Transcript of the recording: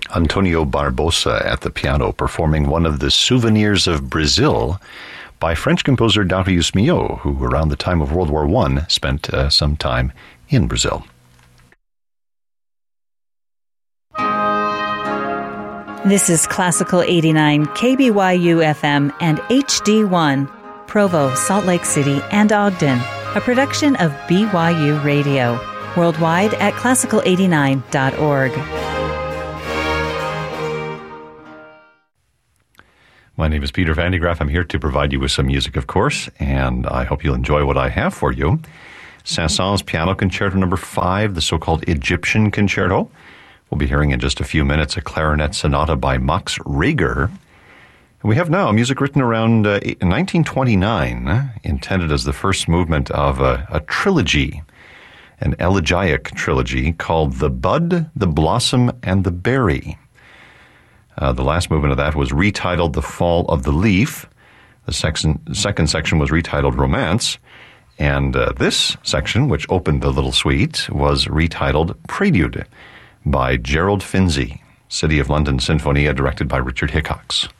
Antonio Barbosa at the piano, performing one of the Souvenirs of Brazil by French composer Darius Milhaud, who around the time of World War I spent some time in Brazil. This is Classical 89, KBYU FM and HD1, Provo, Salt Lake City, and Ogden, a production of BYU Radio, worldwide at classical89.org. My name is Peter Van de Graaff. I'm here to provide you with some music, of course, and I hope you'll enjoy what I have for you. Saint-Saëns Piano Concerto No. 5, the so-called Egyptian Concerto. We'll be hearing in just a few minutes a clarinet sonata by Max Reger. And we have now music written around 1929, intended as the first movement of a trilogy, an elegiac trilogy called The Bud, the Blossom, and the Berry. The last movement of that was retitled The Fall of the Leaf. The second section was retitled Romance. And this section, which opened the little suite, was retitled Prelude by Gerald Finzi, City of London Sinfonia, directed by Richard Hickox.